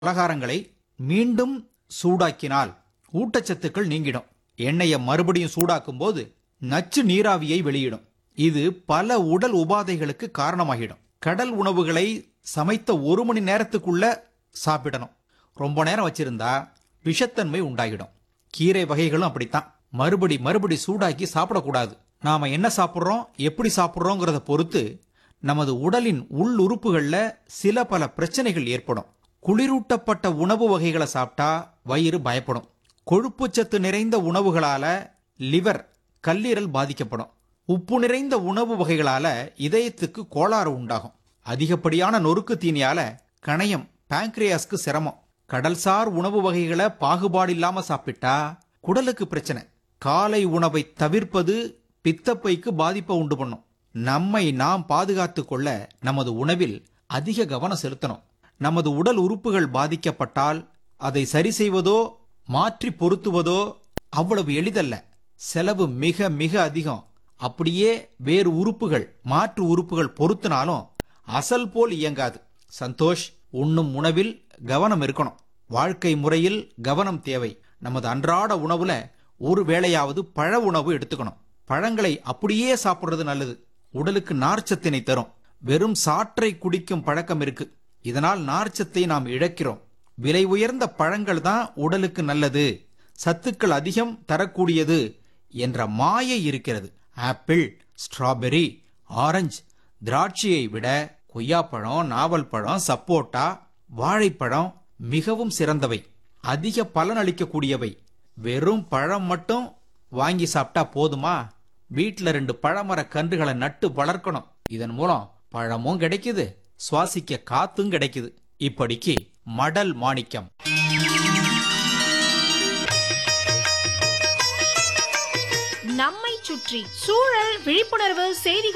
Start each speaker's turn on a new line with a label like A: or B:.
A: பலகாரங்களை மீண்டும் சூடாக்கினால் ஊட்டச்சத்துக்கள் நீங்கிடும். எண்ணெயை மறுபடியும் சூடாக்கும் போது நச்சு நீராவியை வெளியிடும். இது பல உடல் உபாதைகளுக்கு காரணமாகிடும். கடல் உணவுகளை சமைத்த 1 மணி நேரத்துக்குள்ள சாப்பிடணும். ரொம்ப நேரம் வச்சிருந்தா விஷத்தன்மை உண்டாகிடும். கீரை வகைகளும் அப்படித்தான். மறுபடி சூடாக்கி சாப்பிடக்கூடாது. நாம என்ன சாப்பிட்றோம், எப்படி சாப்பிட்றோங்கிறத பொறுத்து நமது உடலின் உள் உறுப்புகள்ல சில பல பிரச்சனைகள் ஏற்படும். குளிரூட்டப்பட்ட உணவு வகைகளை சாப்பிட்டா வயிறு பயப்படும். கொழுப்புச்சத்து நிறைந்த உணவுகளால லிவர், கல்லீரல் பாதிக்கப்படும். உப்பு நிறைந்த உணவு வகைகளால இதயத்துக்கு கோளாறு உண்டாகும். அதிகப்படியான நொறுக்கு தீனியால கணையம், பாங்க்ரியாஸ்க்கு சிரமம். கடல்சார் உணவு வகைகளை பாகுபாடு இல்லாம சாப்பிட்டா குடலுக்கு பிரச்சனை. காலை உணவை தவிர்ப்பது பித்தப்பைக்கு பாதிப்பை உண்டு பண்ணும். நம்மை நாம் பாதுகாத்துக் கொள்ள நமது உணவில் அதிக கவனம் செலுத்தணும். நமது உடல் உறுப்புகள் பாதிக்கப்பட்டால் அதை சரி செய்வதோ மாற்றி பொருத்துவதோ அவ்வளவு எளிதல்ல. செலவு மிக மிக அதிகம். அப்படியே வேறு உறுப்புகள், மாற்று உறுப்புகள் பொருத்தினாலும் அசல் போல் இயங்காது. சந்தோஷ், உண்ணும் உணவில் கவனம் இருக்கணும். வாழ்க்கை முறையில் கவனம் தேவை. நமது அன்றாட உணவுல ஒரு வேளையாவது பழ உணவு எடுத்துக்கணும். பழங்களை அப்படியே சாப்பிடுறது நல்லது. உடலுக்கு நார்ச்சத்தினை தரும். வெறும் சாற்றை குடிக்கும் பழக்கம் இருக்கு. இதனால் நார்ச்சத்தை நாம் இழக்கிறோம். விலை உயர்ந்த பழங்கள் தான் உடலுக்கு நல்லது, சத்துக்கள் அதிகம் தரக்கூடியது என்ற மாயை இருக்கிறது. ஆப்பிள், ஸ்ட்ராபெரி, ஆரஞ்சு, திராட்சையை விட கொய்யாப்பழம், நாவல் பழம், சப்போட்டா, வாழைப்பழம் மிகவும் சிறந்தவை, அதிக பலனளிக்கக்கூடியவை. வெறும் பழம் மட்டும் வாங்கி சாப்பிட்டா போதுமா? வீட்டில் 2 பழமர கன்றுகளை நட்டு வளர்க்கணும். இதன் மூலம் பழமும் கிடைக்குது, சுவாசிக்க காத்தும் கிடைக்குது. இப்படிக்கு மடல் மாணிக்கம்.
B: நம்மை சுற்றி சூழல் விழிப்புணர்வு செய்திகள்